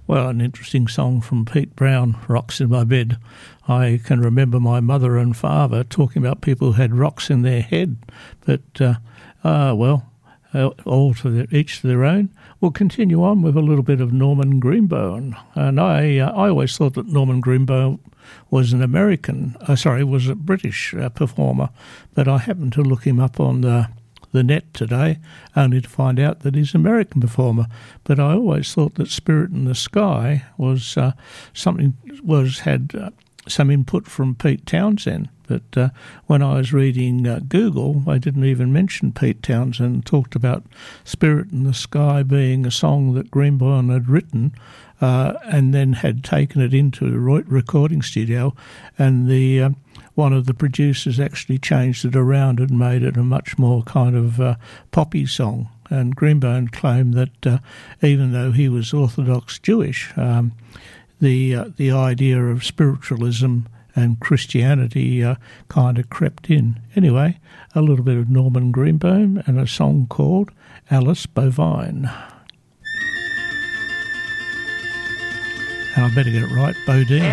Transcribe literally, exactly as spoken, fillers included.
Well, an interesting song from Pete Brown, Rocks in My Bed. I can remember my mother and father talking about people who had rocks in their head, but, uh, uh, well, uh, all to their, each to their own. We'll continue on with a little bit of Norman Greenbaum, and I uh, I always thought that Norman Greenbaum was an American, uh, sorry, was a British uh, performer, but I happened to look him up on the the net today, only to find out that he's an American performer. But I always thought that Spirit in the Sky was uh, something was had uh, some input from Pete Townshend. But uh, when I was reading uh, Google, I didn't even mention Pete Townshend. Talked about Spirit in the Sky being a song that Greenbaum had written, uh, and then had taken it into a recording studio, and the uh, one of the producers actually changed it around and made it a much more kind of uh, poppy song. And Greenbaum claimed that uh, even though he was Orthodox Jewish, um, the uh, the idea of spiritualism and Christianity uh, kind of crept in. Anyway, a little bit of Norman Greenbaum and a song called Alice Bovine. And I better get it right, Bodine.